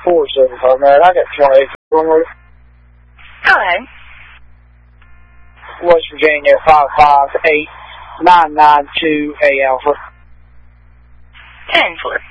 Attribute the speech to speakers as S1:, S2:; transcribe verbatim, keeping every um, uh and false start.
S1: four seven five, man. I got twenty-eight one more.
S2: Go ahead.
S1: West Virginia, five five eight nine nine two A Alpha.
S2: ten four.